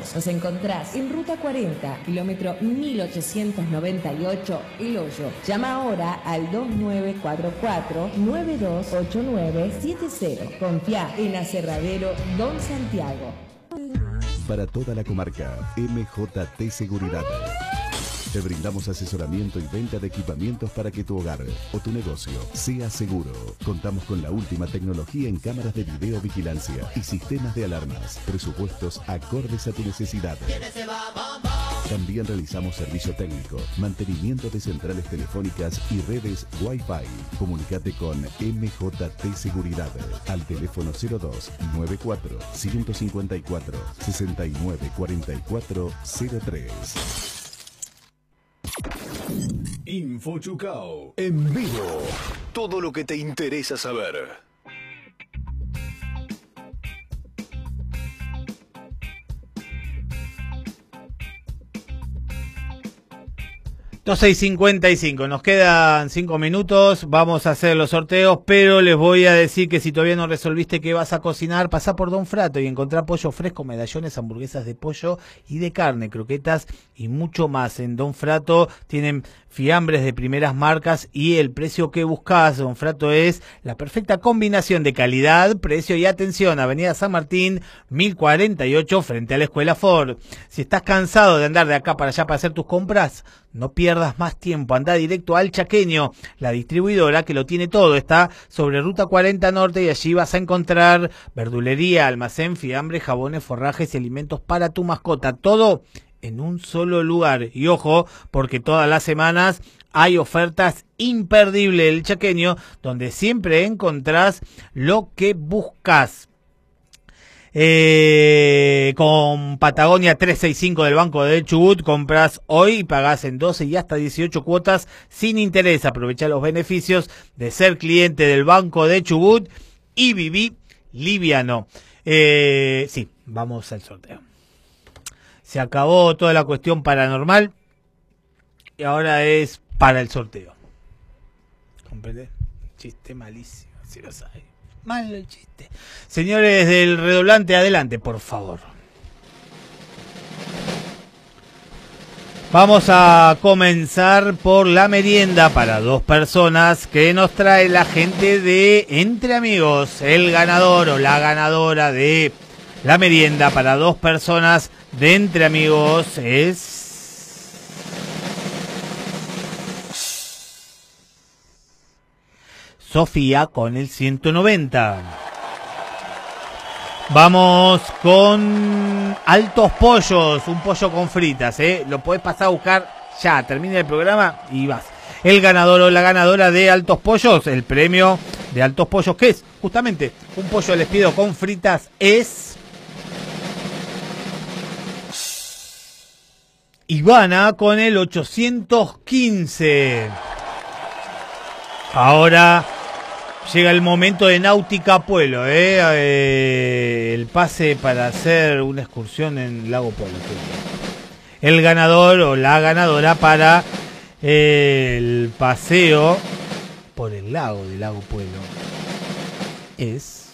Nos encontrás en Ruta 40, kilómetro 1898, El Hoyo. Llama ahora al 2944-928970. Confía en Aserradero Don Santiago. Para toda la comarca, MJT Seguridad. Te brindamos asesoramiento y venta de equipamientos para que tu hogar o tu negocio sea seguro. Contamos con la última tecnología en cámaras de videovigilancia y sistemas de alarmas. Presupuestos acordes a tu necesidad. También realizamos servicio técnico, mantenimiento de centrales telefónicas y redes Wi-Fi. Comunicate con MJT Seguridad al teléfono 02 94 154 69 44 03. InfoChucao en vivo. Todo lo que te interesa saber. y 55, nos quedan 5 minutos, vamos a hacer los sorteos, pero les voy a decir que si todavía no resolviste qué vas a cocinar, pasá por Don Frato y encontrá pollo fresco, medallones, hamburguesas de pollo y de carne, croquetas y mucho más. En Don Frato tienen fiambres de primeras marcas y el precio que buscás. Don Frato es la perfecta combinación de calidad, precio y atención. Avenida San Martín, 1048, frente a la Escuela Ford. Si estás cansado de andar de acá para allá para hacer tus compras, no pierdas más tiempo, anda directo al Chaqueño, la distribuidora que lo tiene todo. Está sobre Ruta 40 Norte y allí vas a encontrar verdulería, almacén, fiambre, jabones, forrajes y alimentos para tu mascota. Todo en un solo lugar. Y ojo, porque todas las semanas hay ofertas imperdibles. El Chaqueño, donde siempre encontrás lo que buscas. Con Patagonia 365 del Banco de Chubut compras hoy y pagás en 12 y hasta 18 cuotas sin interés. Aprovecha los beneficios de ser cliente del Banco de Chubut y viví liviano. Sí, vamos al sorteo. Se acabó toda la cuestión paranormal y ahora es para el sorteo. ¿Comprende? Chiste malísimo, si lo sabes. Malo el chiste. Señores del redoblante, adelante, por favor. Vamos a comenzar por la merienda para 2 personas que nos trae la gente de Entre Amigos. El ganador o la ganadora de la merienda para 2 personas de Entre Amigos es Sofía con el 190. Vamos con Altos Pollos, un pollo con fritas, lo podés pasar a buscar ya, termina el programa y vas. El ganador o la ganadora de Altos Pollos, el premio de Altos Pollos, que es justamente un pollo al espiedo con fritas, es Ivana con el 815. Ahora llega el momento de Náutica Puelo, el pase para hacer una excursión en Lago Puelo. El ganador o la ganadora para el paseo por el lago de Lago Puelo es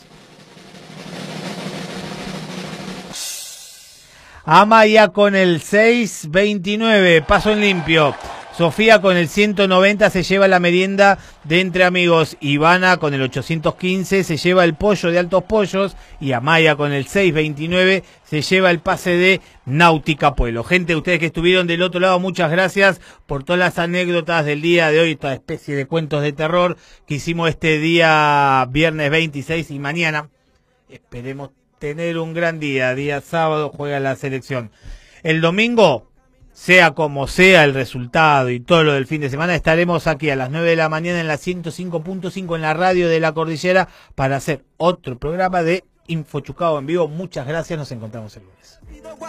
Amaya con el 629, paso en limpio. Sofía con el 190 se lleva la merienda de Entre Amigos. Ivana con el 815 se lleva el pollo de Altos Pollos. Y Amaya con el 629 se lleva el pase de Náutica Puelo. Gente, ustedes que estuvieron del otro lado, muchas gracias por todas las anécdotas del día de hoy, toda especie de cuentos de terror que hicimos este día viernes 26 y mañana. Esperemos tener un gran día. Día sábado juega la selección. El domingo, sea como sea el resultado y todo lo del fin de semana, estaremos aquí a las 9 de la mañana en la 105.5 en la radio de la Cordillera para hacer otro programa de InfoChucao en vivo. Muchas gracias, nos encontramos el lunes.